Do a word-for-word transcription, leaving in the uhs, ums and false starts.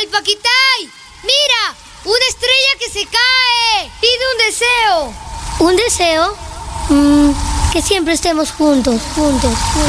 ¡Ay, Paquitay! ¡Mira! ¡Una estrella que se cae! ¡Pide un deseo! ¿Un deseo? Mm, que siempre estemos juntos, juntos, juntos.